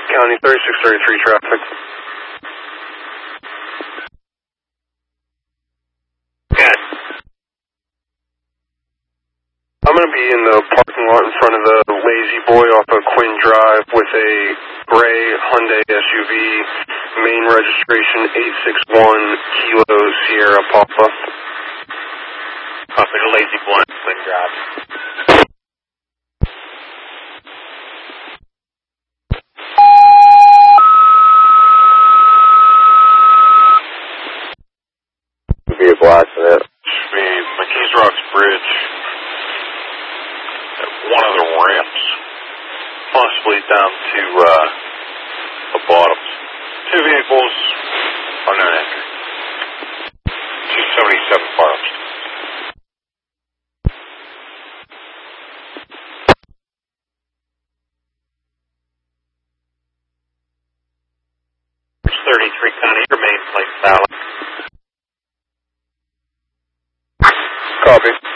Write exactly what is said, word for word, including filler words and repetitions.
County thirty-six thirty-three traffic. Okay. I'm going to be in the parking lot in front of the Lazy Boy off of Quinn Drive with a gray Hyundai S U V, main registration eight six one Kilo Sierra Papa. Copy the Lazy Boy, Quinn Drive. Vehicle accident. Should be McKees Rocks Bridge. At one of the ramps. Possibly down to uh, the bottoms. Two vehicles unknown entry. two seventy-seven bottoms. thirty-three County, remain plate valid. Copy.